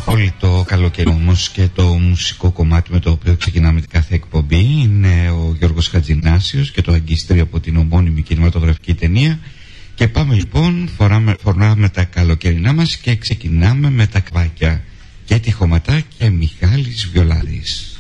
Όλη το καλοκαίρι όμως και το μουσικό κομμάτι με το οποίο ξεκινάμε την κάθε εκπομπή είναι ο Γιώργος Χατζηνάσιος και το Αγκίστρι από την ομώνυμη κινηματογραφική ταινία. Και πάμε λοιπόν, φοράμε τα καλοκαιρινά μας και ξεκινάμε με τα κβάκια και τη Χωματά και Μιχάλης Βιολάρης.